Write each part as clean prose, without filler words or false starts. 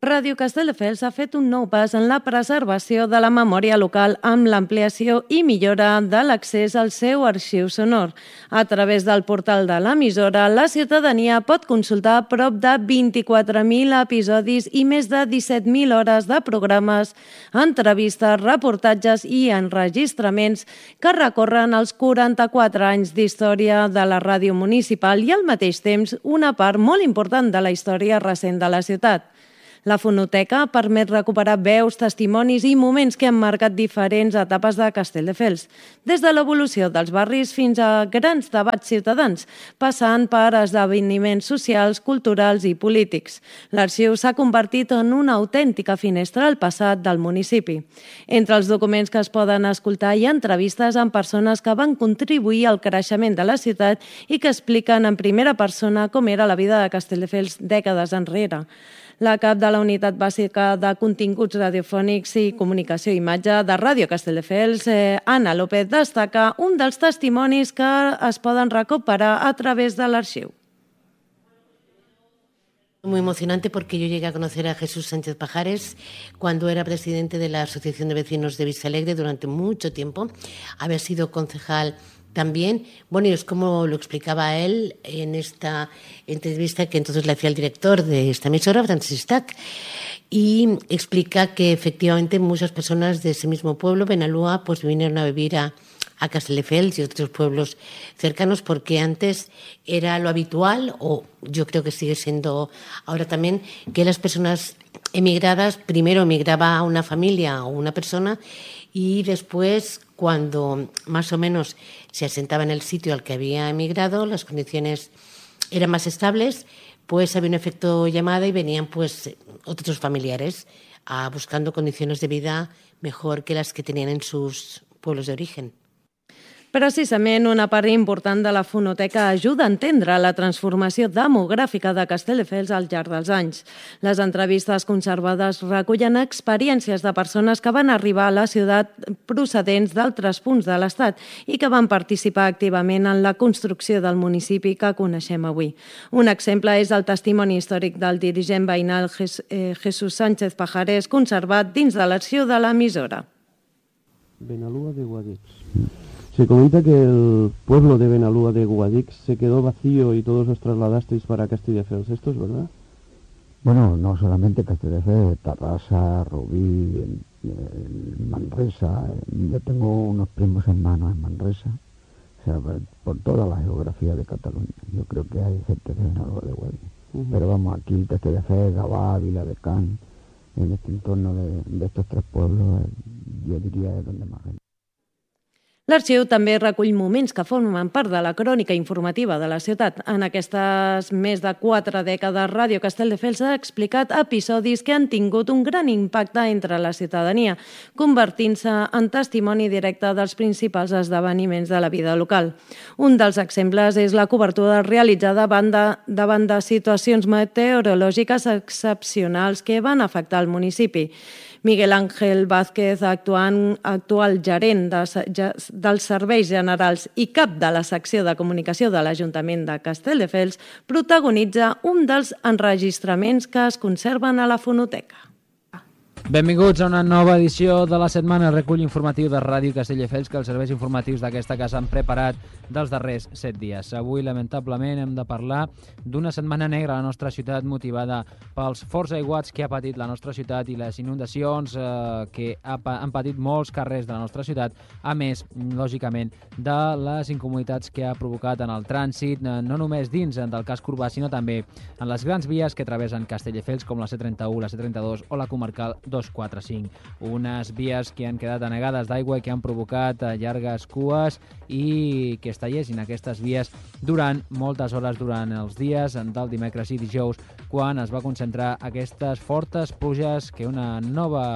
Ràdio Castelldefels ha fet un nou pas en la preservació de la memòria local amb l'ampliació i millora de l'accés al seu arxiu sonor. A través del portal de l'emissora, la ciutadania pot consultar prop de 24.000 episodis i més de 17.000 hores de programes, entrevistes, reportatges i enregistraments que recorren els 44 anys d'història de la ràdio municipal i al mateix temps una part molt important de la història recent de la ciutat. La fonoteca permet recuperar veus, testimonis i moments que han marcat diferents etapes de Castelldefels, des de l'evolució dels barris fins a grans debats ciutadans, passant per esdeveniments socials, culturals i polítics. L'arxiu s'ha convertit en una autèntica finestra al passat del municipi. Entre els documents que es poden escoltar hi ha entrevistes amb persones que van contribuir al creixement de la ciutat i que expliquen en primera persona com era la vida de Castelldefels dècades enrere. La cap de la Unitat Bàsica de Continguts Radiofònics i Comunicació i Imatge de Ràdio Castelldefels, Anna López, destaca un dels testimonis que es poden recuperar a través de l'arxiu. Muy emocionante porque yo llegué a conocer a Jesús Sánchez Pajares cuando era presidente de la Asociación de Vecinos de Vistalegre durante mucho tiempo, haber sido concejal también. Bueno, y es como lo explicaba él en esta entrevista que entonces le hacía el director de esta emisora, Francis Stack, y explica que efectivamente muchas personas de ese mismo pueblo, Benalúa, pues vinieron a vivir a Castelldefels y otros pueblos cercanos porque antes era lo habitual, o yo creo que sigue siendo ahora también, que las personas emigradas, primero emigraba una familia o una persona y después, cuando más o menos se asentaba en el sitio al que había emigrado, las condiciones eran más estables, pues había un efecto llamada y venían pues otros familiares buscando condiciones de vida mejor que las que tenían en sus pueblos de origen. Precisament, una part important de la fonoteca ajuda a entendre la transformació demogràfica de Castelldefels al llarg dels anys. Les entrevistes conservades recullen experiències de persones que van arribar a la ciutat procedents d'altres punts de l'Estat i que van participar activament en la construcció del municipi que coneixem avui. Un exemple és el testimoni històric del dirigent veïnal Jesús Sánchez Pajares, conservat dins de l'arxiu de l'emissora. Benalúa de Guadix. Se comenta que el pueblo de Benalúa de Guadix se quedó vacío y todos os trasladasteis para Castelldefels. ¿Esto es verdad? Bueno, no solamente Castelldefels, Tarrasa, Rubí, Manresa. Yo tengo unos primos hermanos en Manresa, o sea, por toda la geografía de Cataluña. Yo creo que hay gente de Benalúa de Guadix. Pero vamos, aquí Castelldefels, Gavà, Viladecans, en este entorno de estos tres pueblos, yo diría es donde más gente. L'arxiu també recull moments que formen part de la crònica informativa de la ciutat. En aquestes més de 4 dècades, Ràdio Castelldefels ha explicat episodis que han tingut un gran impacte entre la ciutadania, convertint-se en testimoni directe dels principals esdeveniments de la vida local. Un dels exemples és la cobertura realitzada davant de situacions meteorològiques excepcionals que van afectar el municipi. Miguel Ángel Vázquez, actual gerent dels Serveis Generals i cap de la secció de comunicació de l'Ajuntament de Castelldefels, protagonitza un dels enregistraments que es conserven a la fonoteca. Benvinguts a una nova edició de la setmana, el recull informatiu de Ràdio Castelldefels que els serveis informatius d'aquesta casa han preparat dels darrers 7 dies. Avui, lamentablement, hem de parlar d'una setmana negra a la nostra ciutat motivada pels forts aiguats que ha patit la nostra ciutat i les inundacions que han patit molts carrers de la nostra ciutat, a més, lògicament, de les incomoditats que ha provocat en el trànsit, no només dins del casc urbà, sinó també en les grans vies que travessen Castelldefels, com la C31, la C32 o la comarcal 245. Unes vies que han quedat anegades d'aigua i que han provocat llargues cues i que es tallessin aquestes vies durant moltes hores durant els dies del dimecres i dijous, quan es va concentrar aquestes fortes pluges que en una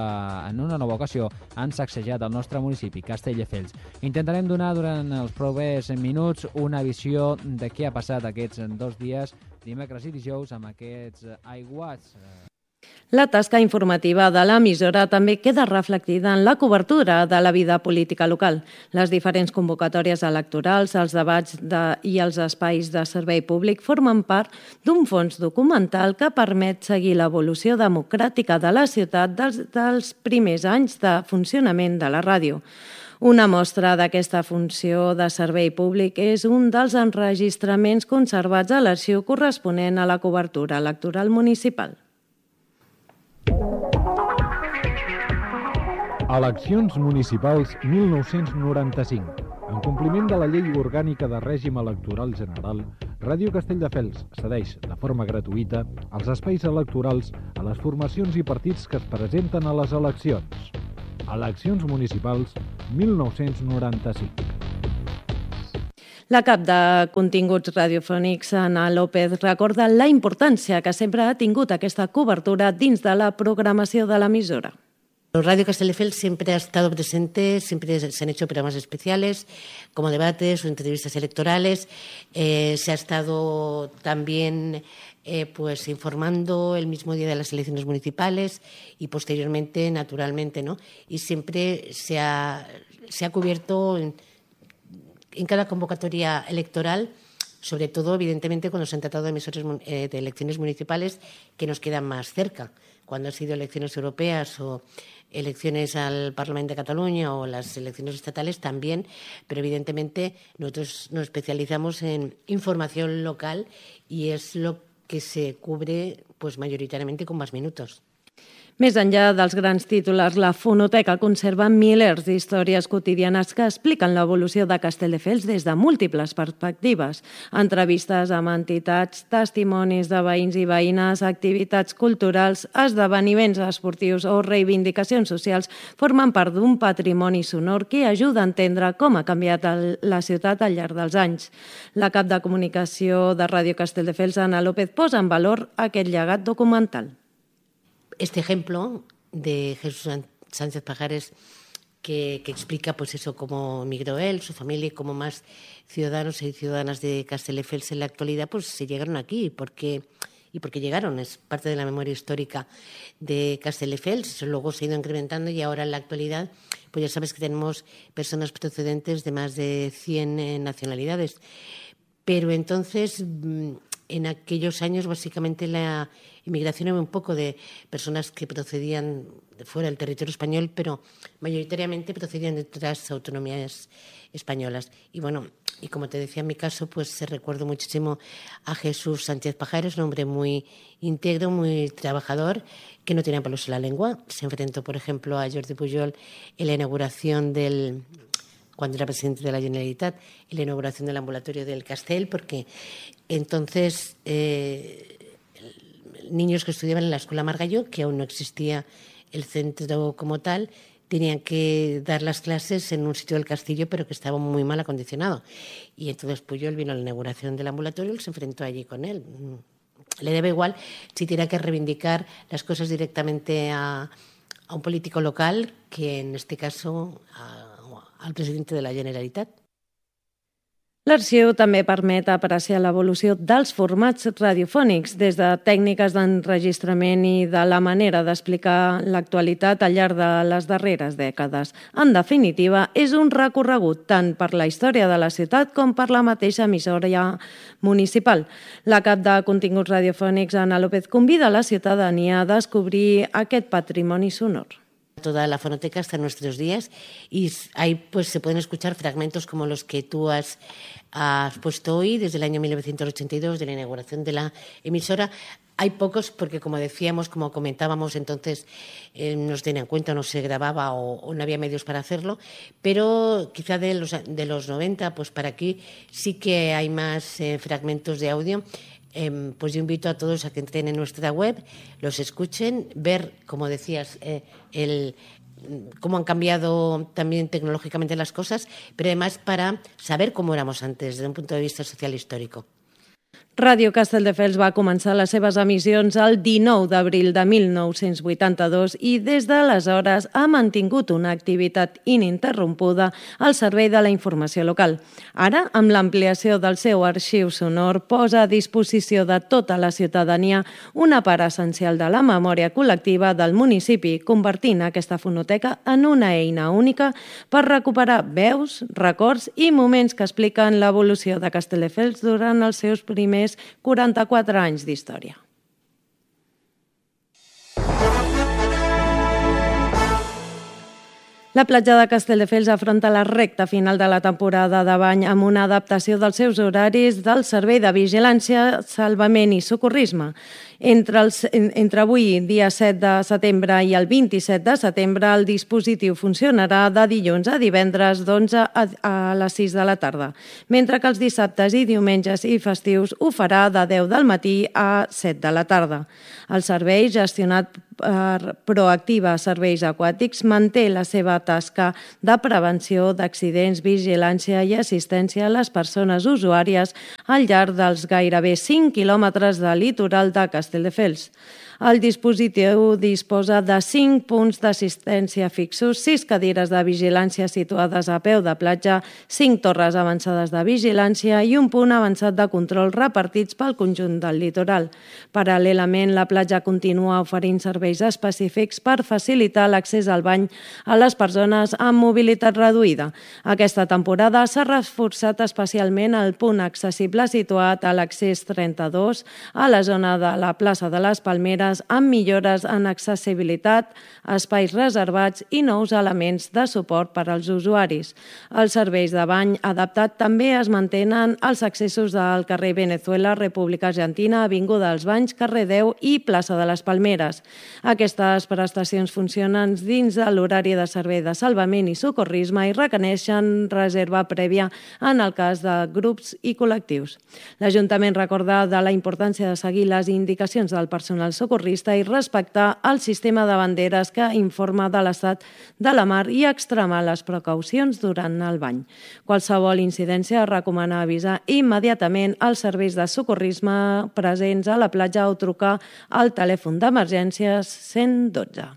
nova ocasió han sacsejat el nostre municipi, Castelldefels. Intentarem donar durant els propers minuts una visió de què ha passat aquests 2 dies, dimecres i dijous, amb aquests aiguats. La tasca informativa de l'emissora també queda reflectida en la cobertura de la vida política local. Les diferents convocatòries electorals, els debats i els espais de servei públic formen part d'un fons documental que permet seguir l'evolució democràtica de la ciutat dels primers anys de funcionament de la ràdio. Una mostra d'aquesta funció de servei públic és un dels enregistraments conservats a l'arxiu corresponent a la cobertura electoral municipal. Eleccions municipals 1995. En compliment de la Llei Orgànica de Règim Electoral General, Ràdio Castelldefels cedeix de forma gratuïta els espais electorals a les formacions i partits que es presenten a les eleccions. Eleccions municipals 1995. La cap de continguts radiofònics, Ana López, recorda la importància que sempre ha tingut aquesta cobertura dins de la programació de l'emissora. Radio Castelldefels siempre ha estado presente, siempre se han hecho programas especiales, como debates o entrevistas electorales. Se ha estado también pues informando el mismo día de las elecciones municipales y posteriormente, naturalmente, ¿no? Y siempre se ha cubierto en cada convocatoria electoral, sobre todo, evidentemente, cuando se han tratado de emisoras de elecciones municipales que nos quedan más cerca. Cuando han sido elecciones europeas o elecciones al Parlamento de Cataluña o las elecciones estatales también, pero evidentemente nosotros nos especializamos en información local y es lo que se cubre pues mayoritariamente con más minutos. Més enllà dels grans titulars, la fonoteca conserva milers d'històries quotidianes que expliquen l'evolució de Castelldefels des de múltiples perspectives. Entrevistes amb entitats, testimonis de veïns i veïnes, activitats culturals, esdeveniments esportius o reivindicacions socials formen part d'un patrimoni sonor que ajuda a entendre com ha canviat la ciutat al llarg dels anys. La cap de comunicació de Ràdio Castelldefels, Ana López, posa en valor aquest llegat documental. Este ejemplo de Jesús Sánchez Pajares que explica pues eso, cómo emigró él, su familia y cómo más ciudadanos y ciudadanas de Castelldefels en la actualidad pues se llegaron aquí porque llegaron, es parte de la memoria histórica de Castelldefels, luego se ha ido incrementando y ahora en la actualidad pues ya sabes que tenemos personas procedentes de más de 100 nacionalidades, pero entonces en aquellos años básicamente la inmigración era un poco de personas que procedían de fuera del territorio español, pero mayoritariamente procedían de otras autonomías españolas. Y bueno, y como te decía en mi caso, pues recuerdo muchísimo a Jesús Sánchez Pajares, un hombre muy íntegro, muy trabajador, que no tenía pelos en la lengua. Se enfrentó, por ejemplo, a Jordi Pujol en la inauguración cuando era presidente de la Generalitat, en la inauguración del ambulatorio del Castell, porque entonces niños que estudiaban en la Escuela Margalló, que aún no existía el centro como tal, tenían que dar las clases en un sitio del castillo, pero que estaba muy mal acondicionado. Y entonces Pujol vino a la inauguración del ambulatorio y se enfrentó allí con él. Le debe igual si tiene que reivindicar las cosas directamente a un político local que, en este caso, al presidente de la Generalitat. L'arxiu també permet apreciar l'evolució dels formats radiofònics, des de tècniques d'enregistrament i de la manera d'explicar l'actualitat al llarg de les darreres dècades. En definitiva, és un recorregut tant per la història de la ciutat com per la mateixa emissora municipal. La cap de continguts radiofònics, Ana López, convida a la ciutadania a descobrir aquest patrimoni sonor. Toda la fonoteca hasta nuestros días y ahí pues se pueden escuchar fragmentos como los que tú has puesto hoy desde el año 1982 de la inauguración de la emisora. Hay pocos porque, como decíamos, como comentábamos, entonces no se tenía en cuenta, no se grababa o no había medios para hacerlo, pero quizá de los 90 pues para aquí sí que hay más fragmentos de audio. Pues yo invito a todos a que entren en nuestra web, los escuchen, ver, como decías, cómo han cambiado también tecnológicamente las cosas, pero además para saber cómo éramos antes, desde un punto de vista social histórico. Ràdio Castelldefels va començar les seves emissions el 19 d'abril de 1982 i des d'aleshores ha mantingut una activitat ininterrompuda al servei de la informació local. Ara, amb l'ampliació del seu arxiu sonor, posa a disposició de tota la ciutadania una part essencial de la memòria col·lectiva del municipi, convertint aquesta fonoteca en una eina única per recuperar veus, records i moments que expliquen l'evolució de Castelldefels durant els seus primers 44 anys d'història. La platja de Castelldefels afronta la recta final de la temporada de bany amb una adaptació dels seus horaris del Servei de Vigilància, Salvament i Socorrisme. Entre avui, dia 7 de setembre, i el 27 de setembre, el dispositiu funcionarà de dilluns a divendres d'11 a les 6 de la tarda, mentre que els dissabtes i diumenges i festius ho farà de 10 del matí a 7 de la tarda. El servei, gestionat per Proactiva Serveis Aquàtics, manté la seva tasca de prevenció d'accidents, vigilància i assistència a les persones usuàries al llarg dels gairebé 5 quilòmetres de litoral de Castelldefels. El dispositiu disposa de 5 punts d'assistència fixos, 6 cadires de vigilància situades a peu de platja, 5 torres avançades de vigilància i un punt avançat de control repartits pel conjunt del litoral. Paral·lelament, la platja continua oferint serveis específics per facilitar l'accés al bany a les persones amb mobilitat reduïda. Aquesta temporada s'ha reforçat especialment el punt accessible situat a l'accés 32 a la zona de la plaça de les Palmeres, amb millores en accessibilitat, espais reservats i nous elements de suport per als usuaris. Els serveis de bany adaptat també es mantenen als accessos del carrer Venezuela, República Argentina, Avinguda dels Banys, carrer 10 i plaça de les Palmeres. Aquestes prestacions funcionen dins de l'horari de servei de salvament i socorrisme i requereixen reserva prèvia en el cas de grups i col·lectius. L'Ajuntament recorda de la importància de seguir les indicacions del personal socorrista i respectar el sistema de banderes que informa de l'estat de la mar i extremar les precaucions durant el bany. Qualsevol incidència recomana avisar immediatament als serveis de socorrisme presents a la platja o trucar al telèfon d'emergències 112.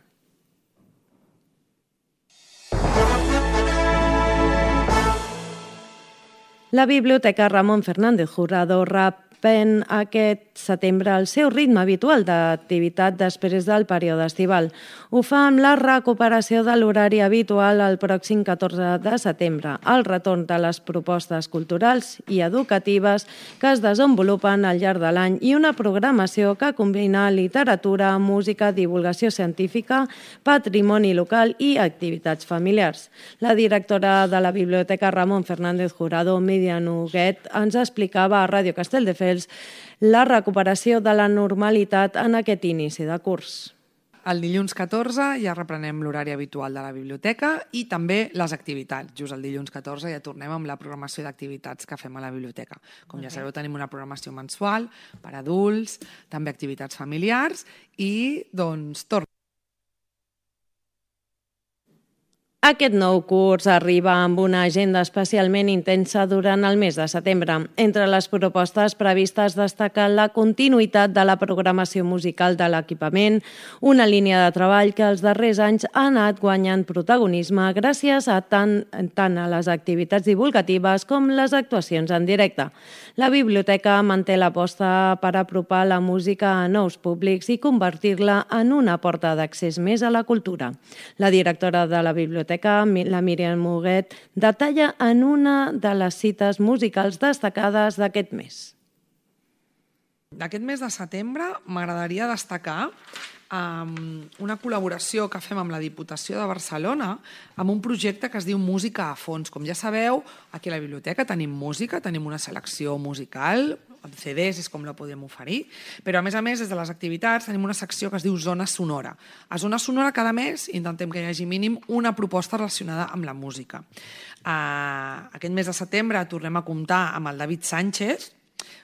La Biblioteca Ramon Fernández Jurado reprèn aquest setembre el seu ritme habitual d'activitat després del període estival. Ho fa amb la recuperació de l'horari habitual el pròxim 14 de setembre, el retorn de les propostes culturals i educatives que es desenvolupen al llarg de l'any i una programació que combina literatura, música, divulgació científica, patrimoni local i activitats familiars. La directora de la Biblioteca Ramon Fernández Jurado, Míriam Huguet, ens explicava a Ràdio Castelldefels la recuperació de la normalitat en aquest inici de curs. El dilluns 14 ja reprenem l'horari habitual de la biblioteca i també les activitats. Just el dilluns 14 ja tornem amb la programació d'activitats que fem a la biblioteca. Com ja sabeu, tenim una programació mensual per adults, també activitats familiars i doncs tornem. Aquest nou curs arriba amb una agenda especialment intensa durant el mes de setembre. Entre les propostes previstes destaca la continuïtat de la programació musical de l'equipament, una línia de treball que els darrers anys ha anat guanyant protagonisme gràcies a tant a les activitats divulgatives com les actuacions en directe. La biblioteca manté l'aposta per apropar la música a nous públics i convertir-la en una porta d'accés més a la cultura. La directora de la biblioteca, la Míriam Huguet, detalla en una de les cites musicals destacades d'aquest mes. D'aquest mes de setembre m'agradaria destacar una col·laboració que fem amb la Diputació de Barcelona amb un projecte que es diu Música a fons. Com ja sabeu, aquí a la biblioteca tenim música, tenim una selecció musical, amb CDs és com la podem oferir, però a més, des de les activitats tenim una secció que es diu Zona Sonora. A Zona Sonora cada mes intentem que hi hagi mínim una proposta relacionada amb la música. Aquest mes de setembre tornem a comptar amb el David Sánchez,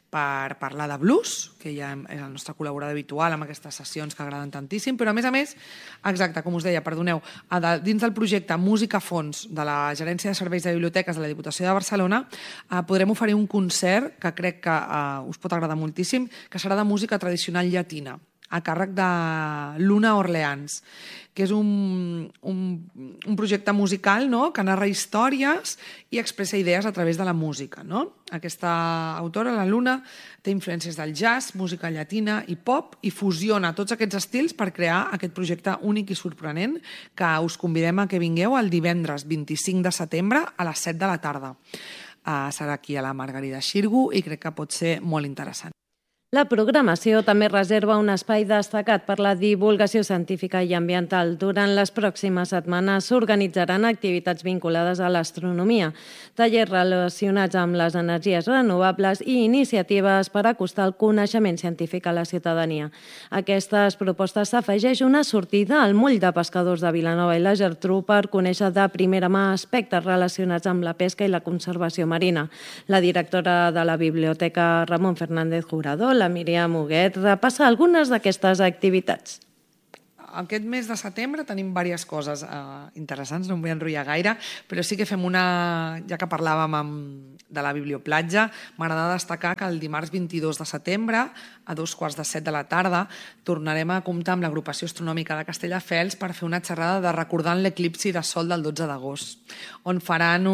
per parlar de blues, que ja és el nostre col·laborador habitual amb aquestes sessions que agraden tantíssim, però a més, exacte, com us deia, perdoneu, dins del projecte Música a Fons de la Gerència de Serveis de Biblioteques de la Diputació de Barcelona podrem oferir un concert que crec que us pot agradar moltíssim, que serà de música tradicional llatina, a càrrec de Luna Orleans, que és un projecte musical, no?, que narra històries i expressa idees a través de la música. No? Aquesta autora, la Luna, té influències del jazz, música llatina i pop i fusiona tots aquests estils per crear aquest projecte únic i sorprenent que us convidem a que vingueu el divendres 25 de setembre a les 7 de la tarda. Serà aquí a la Margarida Xirgu i crec que pot ser molt interessant. La programació també reserva un espai destacat per la divulgació científica i ambiental. Durant les pròximes setmanes s'organitzaran activitats vinculades a l'astronomia, tallers relacionats amb les energies renovables i iniciatives per acostar el coneixement científic a la ciutadania. A aquestes propostes s'afegeix una sortida al moll de pescadors de Vilanova i la Geltrú per conèixer de primera mà aspectes relacionats amb la pesca i la conservació marina. La directora de la Biblioteca Ramon Fernández Jurado, la Míriam Huguet, repassa algunes d'aquestes activitats. Aquest mes de setembre tenim diverses coses interessants, no em vull enrotllar gaire, però sí que fem una, ja que parlàvem de la Biblioplatja, m'agrada destacar que el dimarts 22 de setembre, a 2:15 de la tarda, tornarem a comptar amb l'Agrupació Astronòmica de Castelldefels per fer una xerrada de recordant l'eclipsi de sol del 12 d'agost, on faran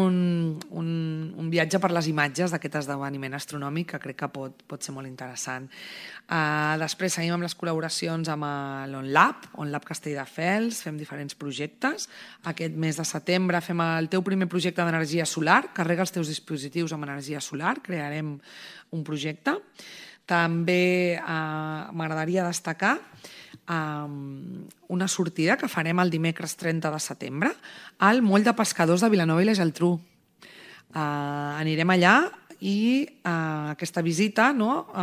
un viatge per les imatges d'aquest esdeveniment astronòmic que crec que pot ser molt interessant. Després seguim amb les col·laboracions amb l'OnLab, OnLab Castelldefels, fem diferents projectes. Aquest mes de setembre fem el teu primer projecte d'energia solar, carrega els teus dispositius amb energia solar, crearem un projecte. També m'agradaria destacar una sortida que farem el dimecres 30 de setembre al moll de pescadors de Vilanova i la Geltrú. Anirem allà i aquesta visita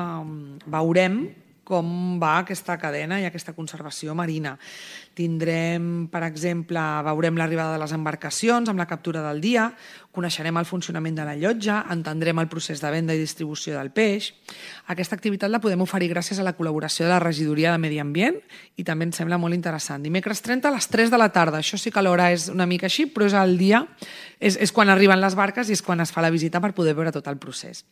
veurem com va aquesta cadena i aquesta conservació marina. Tindrem, per exemple, veurem l'arribada de les embarcacions amb la captura del dia, coneixerem el funcionament de la llotja, entendrem el procés de venda i distribució del peix. Aquesta activitat la podem oferir gràcies a la col·laboració de la Regidoria de Medi Ambient i també ens sembla molt interessant. Dimecres 30 a les 3 de la tarda. Això sí que l'hora és una mica així, però és el dia, és quan arriben les barques i és quan es fa la visita per poder veure tot el procés.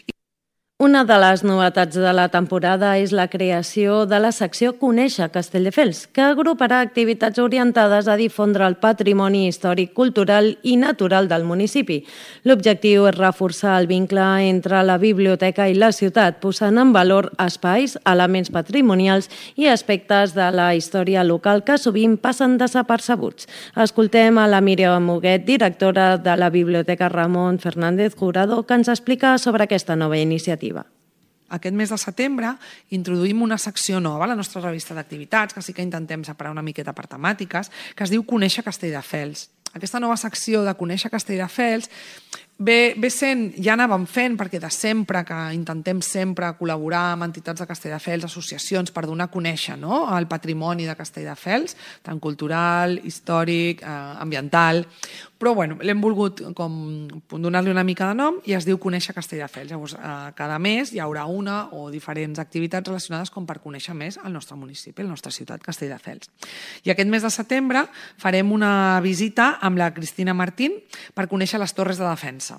Una de les novetats de la temporada és la creació de la secció Conèixer Castelldefels, que agruparà activitats orientades a difondre el patrimoni històric, cultural i natural del municipi. L'objectiu és reforçar el vincle entre la biblioteca i la ciutat, posant en valor espais, elements patrimonials i aspectes de la història local que sovint passen desapercebuts. Escoltem a la Míriam Huguet, directora de la Biblioteca Ramon Fernández Jurado, que ens explica sobre aquesta nova iniciativa. Aquest mes de setembre introduïm una secció nova a la nostra revista d'activitats, que sí que intentem separar una miqueta per temàtiques, que es diu Conèixer Castelldefels. Aquesta nova secció de Conèixer Castelldefels ve sent, ja anàvem fent, perquè de sempre que intentem sempre col·laborar amb entitats de Castelldefels, associacions, per donar a conèixer el patrimoni de Castelldefels, tant cultural, històric, ambiental, però l'hem volgut donar-li una mica de nom i es diu Conèixer Castelldefels. Llavors, cada mes hi haurà una o diferents activitats relacionades com per conèixer més el nostre municipi, la nostra ciutat, Castelldefels. I aquest mes de setembre farem una visita amb la Cristina Martín per conèixer les torres de defensa.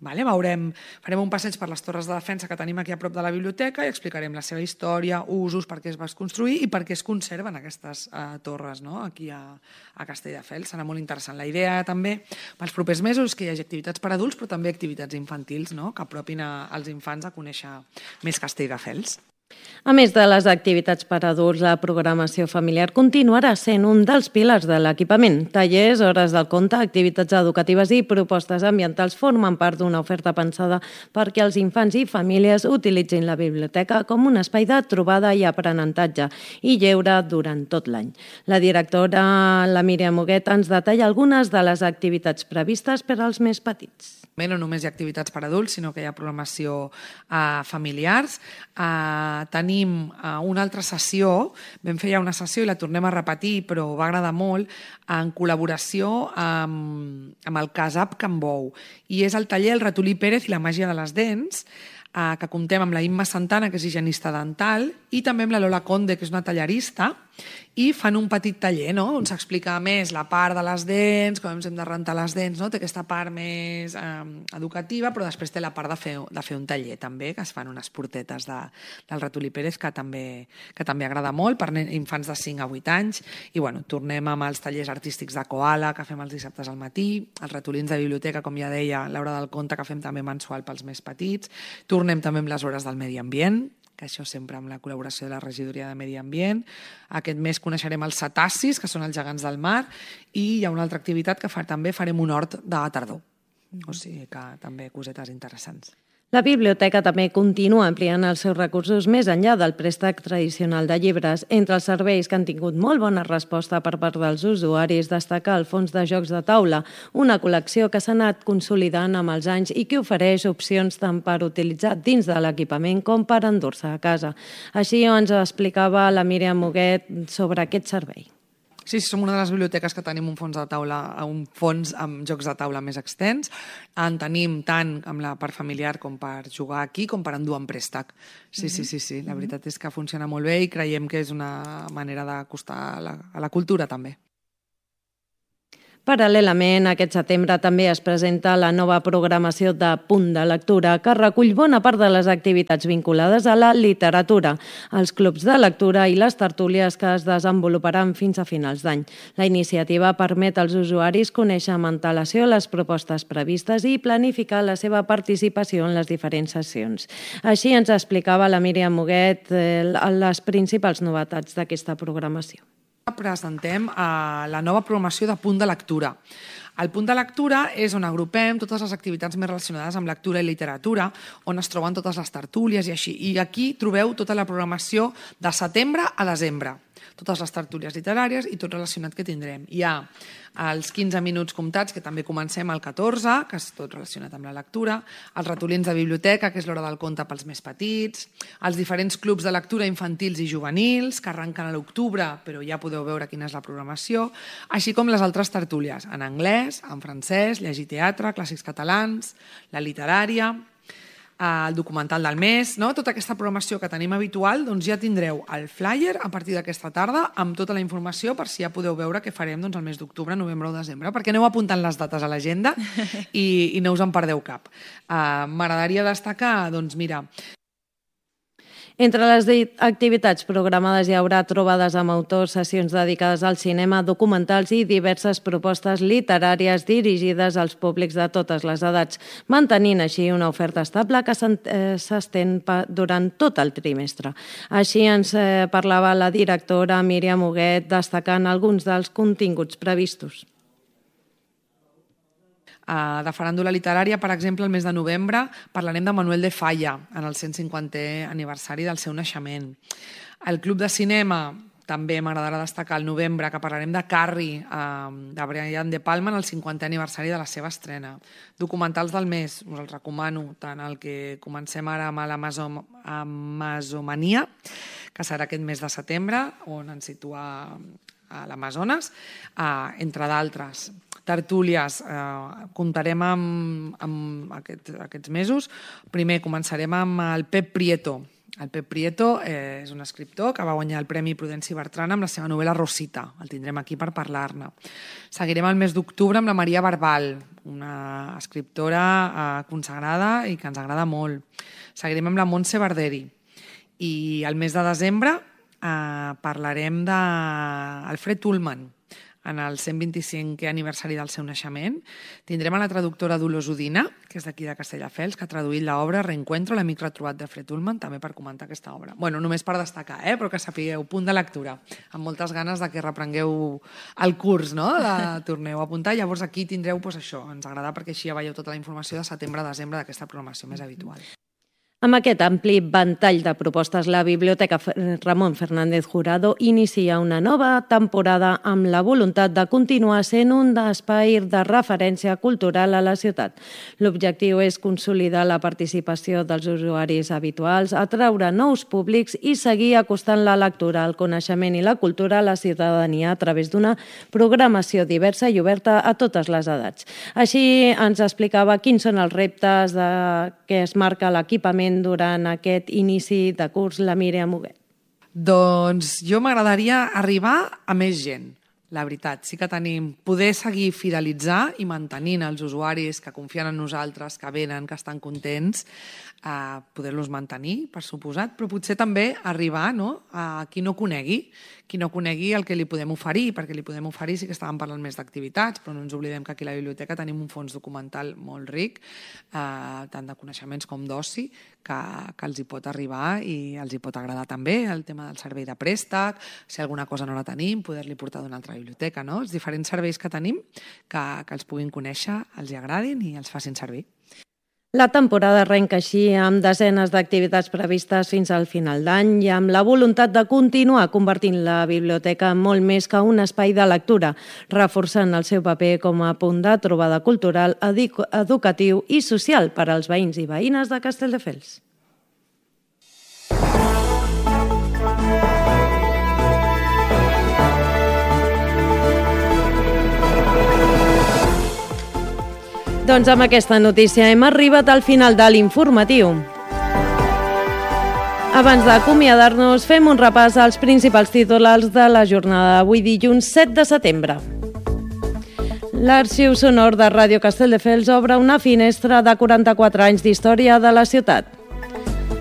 Farem un passeig per les torres de defensa que tenim aquí a prop de la biblioteca i explicarem la seva història, usos, per què es va construir i per què es conserven aquestes torres aquí a Castelldefels. Serà molt interessant. La idea també pels propers mesos és que hi hagi activitats per adults però també activitats infantils que apropin als infants a conèixer més Castelldefels. A més de les activitats per a adults, la programació familiar continuarà sent un dels pilars de l'equipament. Tallers, hores del conte, activitats educatives i propostes ambientals formen part d'una oferta pensada perquè els infants i famílies utilitzin la biblioteca com un espai de trobada i aprenentatge i lleure durant tot l'any. La directora, la Míriam Huguet, ens detalla algunes de les activitats previstes per als més petits. No només hi ha activitats per adults, sinó que hi ha programació familiars. Tenim una altra sessió, vam fer ja una sessió i la tornem a repetir, però va agradar molt, en col·laboració amb el CASAP Can Bou. I és el taller El ratolí Pérez i la màgia de les dents, que comptem amb la Imma Santana, que és higienista dental, i també amb la Lola Conde, que és una tallarista, i fan un petit taller, no?, on s'explica més la part de les dents, com ens hem de rentar les dents, no?, té aquesta part més educativa, però després té la part de fer un taller també, que es fan unes portetes del Ratolí Pérez, que també agrada molt per infants de 5 a 8 anys, i bueno, tornem amb els tallers artístics de Koala, que fem els dissabtes al matí, els ratolins de biblioteca, com ja deia, l'hora del conte, que fem també mensual pels més petits, tornem també amb les hores del medi ambient, que això sempre amb la col·laboració de la Regidoria de Medi Ambient. Aquest mes coneixerem els cetacis, que són els gegants del mar, i hi ha una altra activitat que també farem un hort de tardor. O sigui que també cosetes interessants. La biblioteca també continua ampliant els seus recursos més enllà del préstec tradicional de llibres. Entre els serveis que han tingut molt bona resposta per part dels usuaris, destaca el fons de jocs de taula, una col·lecció que s'ha anat consolidant amb els anys i que ofereix opcions tant per utilitzar dins de l'equipament com per endur-se a casa. Així ens explicava la Míriam Muguet sobre aquest servei. Sí, som una de les biblioteques que tenim un fons amb jocs de taula més extens. En tenim tant amb la part familiar com per jugar aquí, com per endur en préstec. Sí. La veritat és que funciona molt bé i creiem que és una manera d'acostar a la cultura també. Paral·lelament, aquest setembre també es presenta la nova programació de Punt de Lectura, que recull bona part de les activitats vinculades a la literatura, els clubs de lectura i les tertúlies que es desenvoluparan fins a finals d'any. La iniciativa permet als usuaris conèixer amb antelació les propostes previstes i planificar la seva participació en les diferents sessions. Així ens explicava la Míriam Muguet les principals novetats d'aquesta programació. Presentem la nova programació de Punt de Lectura. El Punt de Lectura és on agrupem totes les activitats més relacionades amb lectura i literatura, on es troben totes les tertúlies i així. I aquí trobeu tota la programació de setembre a desembre, totes les tertúlies literàries i tot relacionat que tindrem. Hi ha els 15 minuts comptats, que també comencem al 14, que és tot relacionat amb la lectura, els ratolins de biblioteca, que és l'hora del conte pels més petits, els diferents clubs de lectura infantils i juvenils, que arrenquen a l'octubre, però ja podeu veure quina és la programació, així com les altres tertúlies, en anglès, en francès, llegir teatre, clàssics catalans, la literària, el documental del mes, no? Tota aquesta programació que tenim habitual, doncs ja tindreu el flyer a partir d'aquesta tarda amb tota la informació per si ja podeu veure què farem el mes d'octubre, novembre o desembre, perquè aneu apuntant les dates a l'agenda i no us en perdeu cap. M'agradaria destacar, doncs mira, entre les activitats programades hi haurà trobades amb autors, sessions dedicades al cinema, documentals i diverses propostes literàries dirigides als públics de totes les edats, mantenint així una oferta estable que s'estén durant tot el trimestre. Així ens parlava la directora Míriam Muguet, destacant alguns dels continguts previstos. De faràndula literària, per exemple, el mes de novembre parlarem de Manuel de Falla en el 150è aniversari del seu naixement. El Club de Cinema també m'agradarà destacar el novembre, que parlarem de Carrie, de Brian De Palma, en el 50è aniversari de la seva estrena. Documentals del mes, us els recomano, tant el que comencem ara amb l'Amazomania, que serà aquest mes de setembre, on ens situa a l'Amazones, entre d'altres. Tertúlies, comptarem amb aquests mesos. Primer començarem amb el Pep Prieto. El Pep Prieto és un escriptor que va guanyar el Premi Prudenci Bertrana amb la seva novel·la Rosita. El tindrem aquí per parlar-ne. Seguirem el mes d'octubre amb la Maria Barbal, una escriptora consagrada i que ens agrada molt. Seguirem amb la Montse Barderi. I el mes de desembre parlarem d'Alfred Ullman, en el 125è aniversari del seu naixement. Tindrem a la traductora Dolors Udina, que és d'aquí de Castelldefels, que ha traduït l'obra Reencuentro, l'amic retrobat d'Alfred Ullman, també per comentar aquesta obra. Bueno, només per destacar, però que sapigueu, Punt de Lectura, amb moltes ganes de que reprengueu el curs, no? La torneu a apuntar. Llavors aquí tindreu això, ens agrada perquè així ja veieu tota la informació de setembre a desembre d'aquesta programació més habitual. Amb aquest ampli ventall de propostes, la Biblioteca Ramon Fernández Jurado inicia una nova temporada amb la voluntat de continuar sent un espai de referència cultural a la ciutat. L'objectiu és consolidar la participació dels usuaris habituals, atraure nous públics i seguir acostant la lectura, el coneixement i la cultura a la ciutadania a través d'una programació diversa i oberta a totes les edats. Així ens explicava quins són els reptes que es marca l'equipament especialment durant aquest inici de curs, la Míriam Huguet? Doncs jo m'agradaria arribar a més gent. La veritat, sí que tenim poder seguir fidelitzar i mantenint els usuaris que confien en nosaltres, que venen, que estan contents, poder-los mantenir, per suposat, però potser també arribar a qui no conegui el que li podem oferir, perquè li podem oferir, sí que estàvem parlant més d'activitats, però no ens oblidem que aquí a la biblioteca tenim un fons documental molt ric, tant de coneixements com d'oci, que els hi pot arribar i els hi pot agradar també, el tema del servei de préstec, si alguna cosa no la tenim, poder-li portar d'una altra biblioteca, no? Els diferents serveis que tenim, que els puguin conèixer, els hi agradin i els facin servir. La temporada arrenca així amb desenes d'activitats previstes fins al final d'any i amb la voluntat de continuar convertint la biblioteca en molt més que un espai de lectura, reforçant el seu paper com a punt de trobada cultural, educatiu i social per als veïns i veïnes de Castelldefels. Doncs amb aquesta notícia hem arribat al final de l'informatiu. Abans d'acomiadar-nos, fem un repàs als principals titulars de la jornada d'avui dilluns 7 de setembre. L'Arxiu Sonor de Ràdio Castelldefels obre una finestra de 44 anys d'història de la ciutat.